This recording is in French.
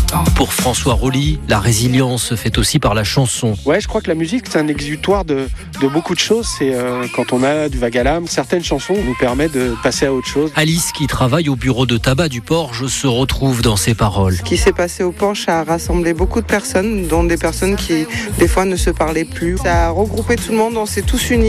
Pour François Rolly, la résilience se fait aussi par la chanson. Ouais, je crois que la musique, c'est un exutoire de beaucoup de choses. C'est quand on a du vague à l'âme, certaines chansons nous permettent de passer à autre chose. Alice, qui travaille au bureau de tabac du Porche, se retrouve dans ses paroles. Ce qui s'est passé au Porche a rassemblé beaucoup de personnes, dont des personnes qui, des fois, ne se parlaient plus. Ça a regroupé tout le monde, on s'est tous unis.